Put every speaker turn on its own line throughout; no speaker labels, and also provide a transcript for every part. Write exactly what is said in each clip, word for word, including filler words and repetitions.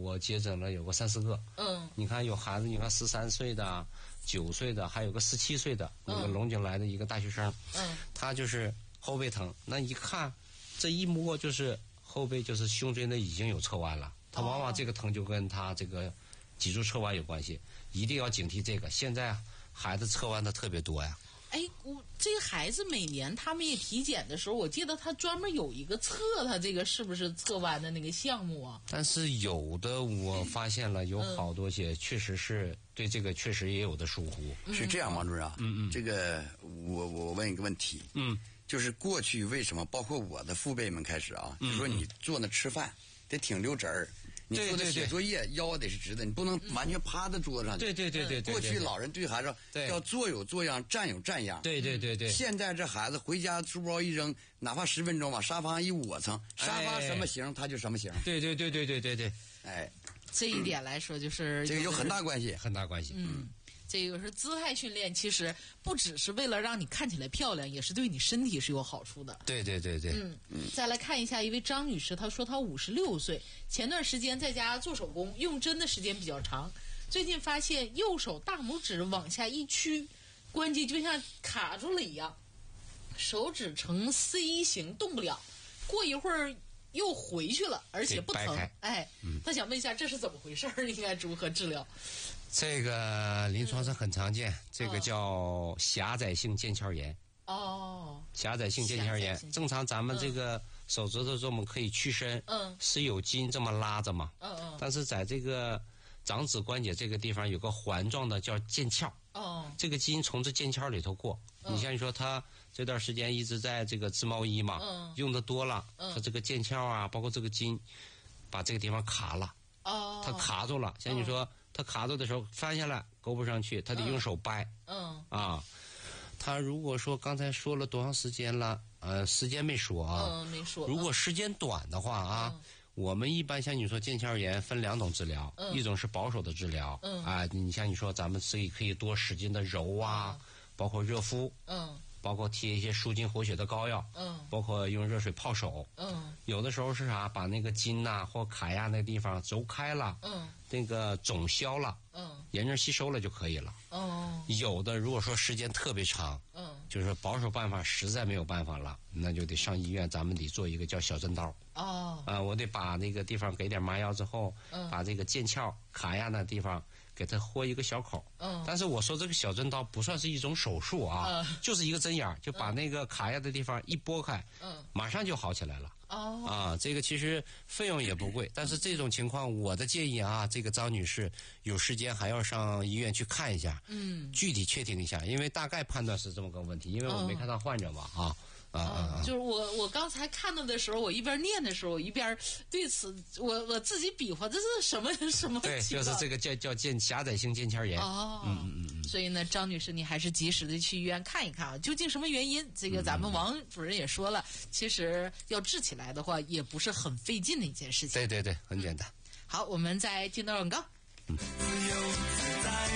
我接诊了有个三四个。
嗯，
你看有孩子，你看十三岁的、九岁的，还有个十七岁的，那个龙井来的一个大学生。嗯，他就是后背疼，那一看，这一摸就是后背就是胸椎呢已经有侧弯了。他往往这个疼就跟他这个脊柱侧弯有关系，一定要警惕这个。现在孩子侧弯的特别多呀。
哎，我这个孩子每年他们也体检的时候，我记得他专门有一个测他这个是不是侧弯的那个项目啊。
但是有的我发现了，有好多些确实是对这个确实也有的疏忽。
嗯、是这样，王主任啊，嗯嗯，这个我我问一个问题，嗯，就是过去为什么包括我的父辈们开始啊，嗯、就说你坐那吃饭得挺溜直儿。你做的写作业腰得是直的，你不能完全趴在桌子上。
对对对对对。
过去老人对孩子要坐有坐样，站有站样。
对对对对。
现在这孩子回家书包一扔，哪怕十分钟往沙发上一窝蹭，沙发什么型他就什么型。
对对对对对对对。
哎，
这一点来说就是
这个有很大关系，
很大关系。
嗯。这个是姿态训练，其实不只是为了让你看起来漂亮，也是对你身体是有好处的。
对对对对。
嗯嗯。再来看一下一位张女士，她说她五十六岁，前段时间在家做手工，用针的时间比较长，最近发现右手大拇指往下一屈，关节就像卡住了一样，手指呈 C 型动不了，过一会儿又回去了，而且不疼。哎，嗯、她想问一下这是怎么回事儿？应该如何治疗？
这个临床上很常见，嗯、这个叫狭窄性腱鞘炎。
哦，
狭窄性腱鞘炎，正常咱们这个手指头这么可以屈伸，嗯，是有筋这么拉着嘛，嗯嗯，但是在这个掌指关节这个地方有个环状的叫腱鞘，哦，这个筋从这腱鞘里头过。嗯、你像你说他这段时间一直在这个织毛衣嘛，嗯，用的多了，嗯，他这个腱鞘啊，包括这个筋，把这个地方卡了，哦，他卡住了。像你说。他卡住的时候翻下来勾不上去，他得用手掰。嗯啊，他如果说刚才说了多长时间了，呃，时间没说啊。
嗯，没说。
如果时间短的话啊，嗯、我们一般像你说腱鞘炎分两种治疗，嗯、一种是保守的治疗，嗯啊，你像你说咱们自己可以多使劲的揉啊，嗯、包括热敷，嗯。包括贴一些舒筋活血的膏药，嗯，包括用热水泡手，嗯，有的时候是啥，把那个筋呐、啊、或卡压那个地方揉开了，嗯，那个肿消了，嗯，炎症吸收了就可以了。哦，有的如果说时间特别长，嗯，就是保守办法实在没有办法了，那就得上医院，咱们得做一个叫小针刀。哦，啊、呃，我得把那个地方给点麻药之后，嗯，把这个腱鞘卡压那地方。给它豁一个小口，嗯，但是我说这个小针刀不算是一种手术啊，嗯、就是一个针眼，就把那个卡压的地方一拨开，嗯，马上就好起来了。哦，啊，这个其实费用也不贵，但是这种情况，我的建议啊，这个张女士有时间还要上医院去看一下，嗯，具体确定一下，因为大概判断是这么个问题，因为我没看到患者嘛，啊。啊啊！
就是我我刚才看到的时候，我一边念的时候，我一边对此我我自己比划，这是什么什么？
对，就是这个叫叫腱狭窄性腱鞘炎。
哦，嗯嗯嗯。所以呢，张女士，你还是及时的去医院看一看啊，究竟什么原因？这个咱们王主任也说了，其实要治起来的话，也不是很费劲的一件事情。
对对对，很简单。嗯、
好，我们再进到广告。嗯。自由自在。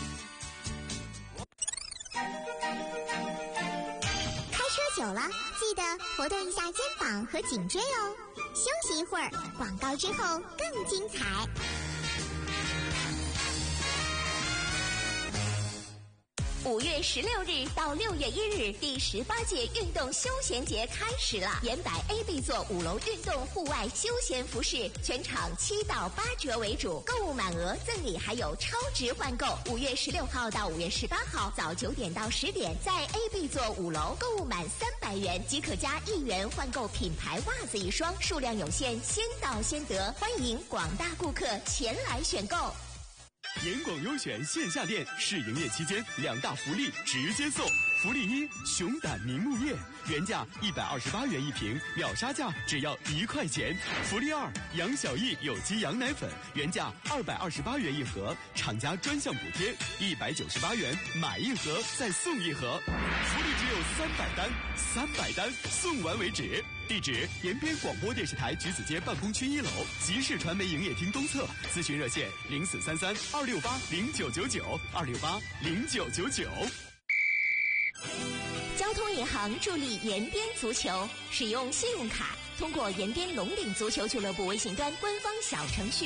久了，记得活动一下肩膀和颈椎哦。休息一会儿，广告之后更精彩。五月十六日到六月一日，第十八届运动休闲节开始了。岩柏 A B 座五楼运动户外休闲服饰，全场七到八折为主，购物满额赠礼还有超值换购。五月十六号到五月十八号，早九点到十点，在 A B 座五楼购物满三百元即可加一元换购品牌袜子一双，数量有限，先到先得，欢迎广大顾客前来选购。
严广优选线下店试营业期间，两大福利直接送。福利一：熊胆凝木液，原价一百二十八元一瓶，秒杀价只要一块钱。福利二：杨小益有机羊奶粉，原价二百二十八元一盒，厂家专项补贴一百九十八元，买一盒再送一盒。福利只有三百单，三百单送完为止。地址：延边广播电视台橘子街办公区一楼，集市传媒营业厅东侧。咨询热线：零四三三二六八零九九九二六八零九九九。
交通银行助力延边足球，使用信用卡，通过延边龙岭足球俱乐部微信端官方小程序